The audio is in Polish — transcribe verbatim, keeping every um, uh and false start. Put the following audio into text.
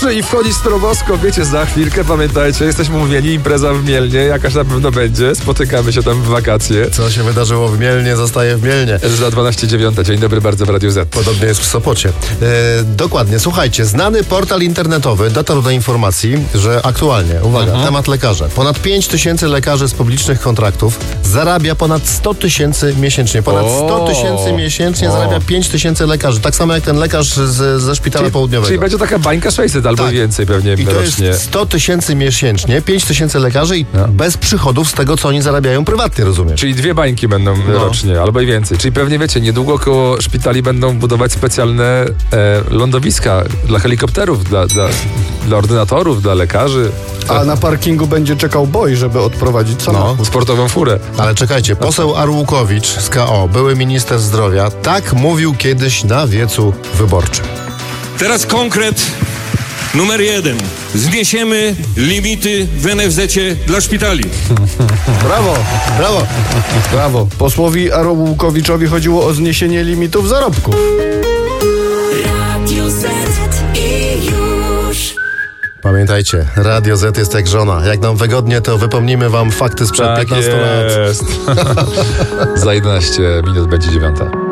Dobrze, i wchodzi Stroboskop, wiecie, za chwilkę, pamiętajcie, jesteśmy umówieni, impreza w Mielnie, jakaś na pewno będzie, spotykamy się tam w wakacje. Co się wydarzyło w Mielnie, zostaje w Mielnie. Za dwanaście dziewięć. Dzień dobry bardzo w Radiu Z. Podobnie jest w Sopocie. E, dokładnie, słuchajcie, znany portal internetowy dotarł do informacji, że aktualnie, uwaga, mhm. temat lekarza. Ponad pięć tysięcy lekarzy z publicznych kontraktów zarabia ponad sto tysięcy miesięcznie. Ponad sto tysięcy miesięcznie o. zarabia pięć tysięcy lekarzy. Tak samo jak ten lekarz z, ze szpitala czyli, południowego. Czyli będzie taka bańka sześćset albo tak. więcej pewnie I to rocznie. jest sto tysięcy miesięcznie, pięć tysięcy lekarzy i no. bez przychodów z tego, co oni zarabiają prywatnie, rozumiesz? Czyli dwie bańki będą no. rocznie, albo i więcej. Czyli pewnie wiecie, niedługo koło szpitali będą budować specjalne e, lądowiska dla helikopterów, dla, dla, dla ordynatorów, dla lekarzy. A na parkingu będzie czekał boj, żeby odprowadzić samochód. No, sportową furę. Ale czekajcie, poseł Arłukowicz z K O, były minister zdrowia, tak mówił kiedyś na wiecu wyborczym. Teraz konkret numer jeden. Zniesiemy limity w N F Z-cie dla szpitali. Brawo, brawo, brawo. Posłowi Arłukowiczowi chodziło o zniesienie limitów zarobków. Radio Z i już. Pamiętajcie, Radio Z jest jak żona. Jak nam wygodnie, to wypomnimy wam fakty sprzed tak piętnastu jest. lat. Za jedenaście minut będzie dziewiąta.